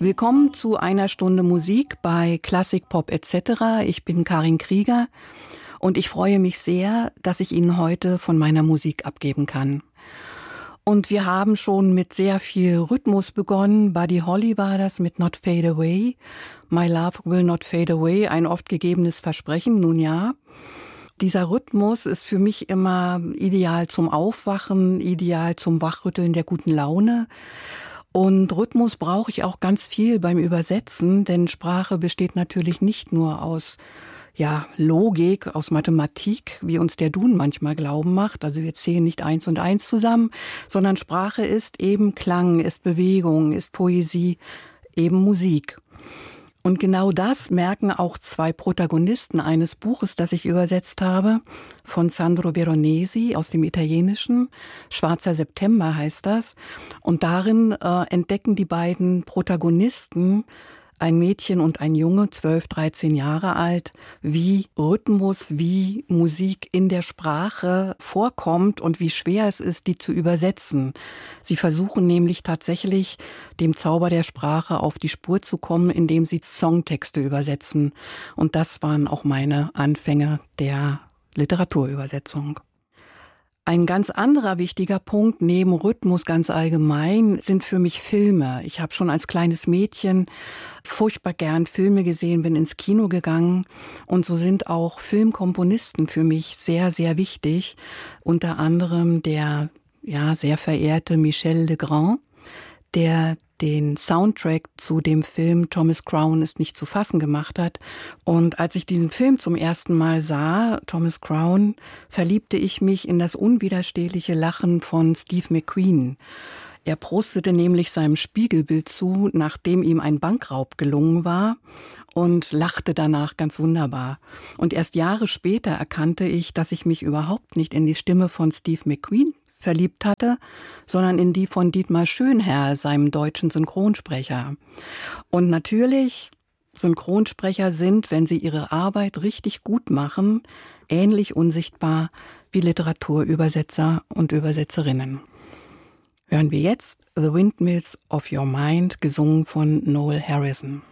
Willkommen zu einer Stunde Musik bei Klassik, Pop etc. Ich bin Karin Krieger und ich freue mich sehr, dass ich Ihnen heute von meiner Musik abgeben kann. Und wir haben schon mit sehr viel Rhythmus begonnen. Buddy Holly war das mit Not Fade Away. My Love Will Not Fade Away, ein oft gegebenes Versprechen, nun ja. Dieser Rhythmus ist für mich immer ideal zum Aufwachen, ideal zum Wachrütteln der guten Laune. Und Rhythmus brauche ich auch ganz viel beim Übersetzen, denn Sprache besteht natürlich nicht nur aus Logik, aus Mathematik, wie uns der Duden manchmal glauben macht. Also wir zählen nicht 1 und 1 zusammen, sondern Sprache ist eben Klang, ist Bewegung, ist Poesie, eben Musik. Und genau das merken auch 2 Protagonisten eines Buches, das ich übersetzt habe, von Sandro Veronesi aus dem Italienischen. Schwarzer September heißt das. Und darin entdecken die beiden Protagonisten, ein Mädchen und ein Junge, 12, 13 Jahre alt, wie Rhythmus, wie Musik in der Sprache vorkommt und wie schwer es ist, die zu übersetzen. Sie versuchen nämlich tatsächlich, dem Zauber der Sprache auf die Spur zu kommen, indem sie Songtexte übersetzen. Und das waren auch meine Anfänge der Literaturübersetzung. Ein ganz anderer wichtiger Punkt neben Rhythmus ganz allgemein sind für mich Filme. Ich habe schon als kleines Mädchen furchtbar gern Filme gesehen, bin ins Kino gegangen und so sind auch Filmkomponisten für mich sehr, sehr wichtig. Unter anderem der sehr verehrte Michel Legrand, der den Soundtrack zu dem Film Thomas Crown ist nicht zu fassen gemacht hat. Und als ich diesen Film zum ersten Mal sah, Thomas Crown, verliebte ich mich in das unwiderstehliche Lachen von Steve McQueen. Er prostete nämlich seinem Spiegelbild zu, nachdem ihm ein Bankraub gelungen war und lachte danach ganz wunderbar. Und erst Jahre später erkannte ich, dass ich mich überhaupt nicht in die Stimme von Steve McQueen verliebt hatte, sondern in die von Dietmar Schönherr, seinem deutschen Synchronsprecher. Und natürlich, Synchronsprecher sind, wenn sie ihre Arbeit richtig gut machen, ähnlich unsichtbar wie Literaturübersetzer und Übersetzerinnen. Hören wir jetzt The Windmills of Your Mind, gesungen von Noel Harrison.